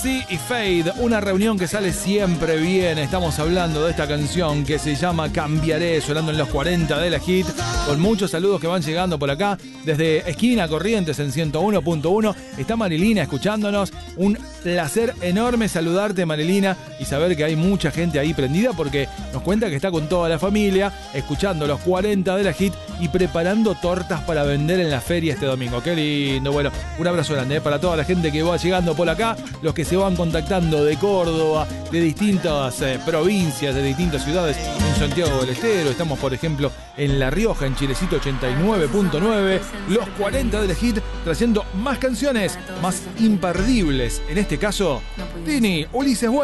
Halsey y Fade, una reunión que sale siempre bien. Estamos hablando de esta canción que se llama Cambiaré, sonando en los 40 de la hit, con muchos saludos que van llegando por acá. Desde Esquina Corrientes en 101.1 está Marilina escuchándonos. Un placer enorme saludarte, Marilina, y saber que hay mucha gente ahí prendida, porque nos cuenta que está con toda la familia escuchando los 40 de la hit y preparando tortas para vender en la feria este domingo. Qué lindo. Bueno, un abrazo grande para toda la gente que va llegando por acá, los que se van contactando de Córdoba, de distintas provincias, de distintas ciudades en Santiago del Estero. Estamos, por ejemplo, en La Rioja, en Chilecito 89.9. Los 40 de la hit, trayendo más canciones, más imperdibles. En este caso, Tini, Ulises Bueno.